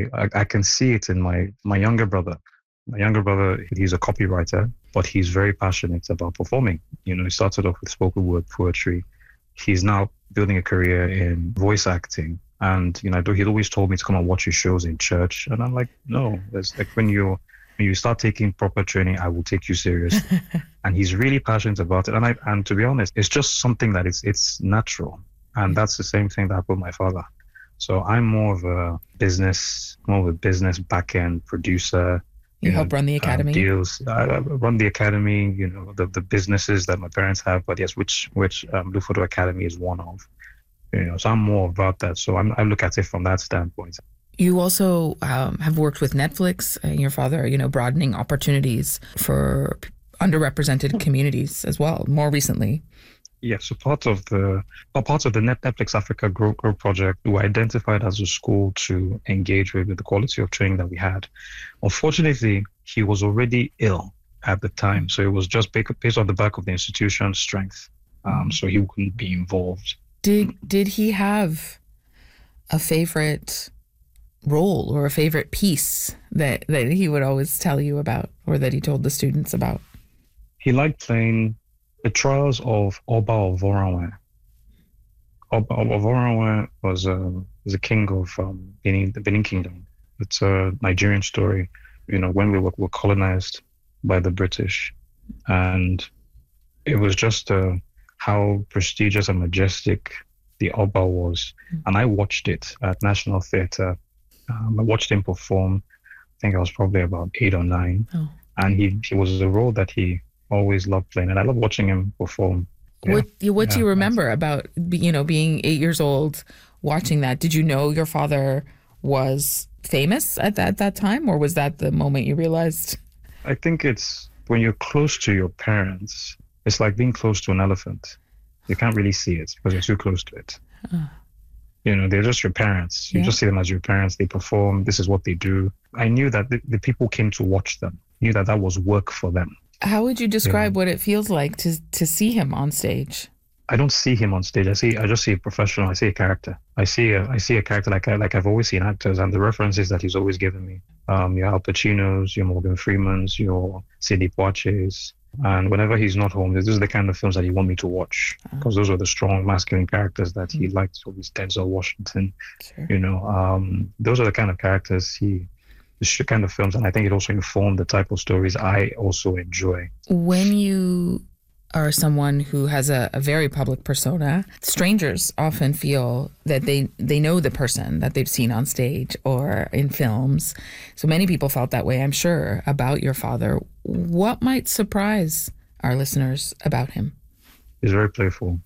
I can see it in my younger brother. My younger brother, he's a copywriter, but he's very passionate about performing. He started off with spoken word poetry. He's now building a career in voice acting. And, he'd always told me to come and watch his shows in church. And I'm like, no, it's like when you start taking proper training, I will take you seriously. And he's really passionate about it. And to be honest, it's just something that it's natural. And that's the same thing that happened with my father. So I'm more of a business back-end producer. You help run the academy? Deals. I run the academy, the businesses that my parents have, but yes, which Blue Photo Academy is one of. So I'm more about that. So I look at it from that standpoint. You also have worked with Netflix and your father, broadening opportunities for underrepresented communities as well, more recently. Yeah, so part of the Netflix Africa Grow project, we identified as a school to engage with the quality of training that we had. Unfortunately, he was already ill at the time, so it was just based on the back of the institution's strength. So he couldn't be involved. Did he have a favorite role or a favorite piece that he would always tell you about, or that he told the students about? He liked playing the Trials of Oba of Oranwe. Oba of Oranwe was a king of the Benin Kingdom. It's a Nigerian story. When we were colonized by the British, and it was just how prestigious and majestic the Oba was. And I watched it at National Theatre. I watched him perform. I think I was probably about 8 or 9. Oh. And he was a role that he always loved playing, and I love watching him perform. What do you remember about being 8 years old, watching that? Did you know your father was famous at that time, or was that the moment you realized? I think it's when you're close to your parents, it's like being close to an elephant. You can't really see it because you're too close to it. They're just your parents. You just see them as your parents. They perform. This is what they do. I knew that the people came to watch them, knew that was work for them. How would you describe what it feels like to see him on stage? I don't see him on stage. I just see a professional. I see a character. I see a character like I've always seen actors, and the references that he's always given me. Your Al Pacinos, your Morgan Freemans, your Sidney Poitiers. And whenever he's not home, these are the kind of films that he want me to watch, because those are the strong masculine characters that he liked. So he's Denzel Washington. Sure. Those are the kind of characters the kind of films, and I think it also informed the type of stories I also enjoy. When you are someone who has a very public persona, strangers often feel that they know the person that they've seen on stage or in films. So many people felt that way, I'm sure, about your father. What might surprise our listeners about him? He's very playful.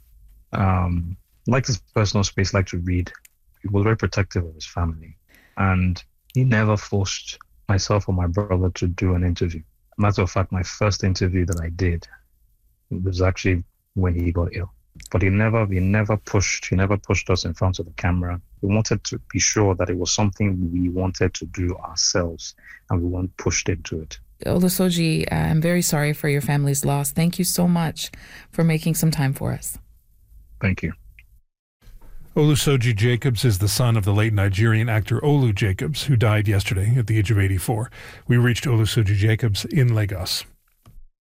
Liked his personal space, liked to read. He was very protective of his family. And he never forced myself or my brother to do an interview. Matter of fact, my first interview that I did was actually when he got ill. But he never pushed us in front of the camera. We wanted to be sure that it was something we wanted to do ourselves, and we weren't pushed into it. Olusoji, I'm very sorry for your family's loss. Thank you so much for making some time for us. Thank you. Olusoji Jacobs is the son of the late Nigerian actor Olu Jacobs, who died yesterday at the age of 84. We reached Olusoji Jacobs in Lagos.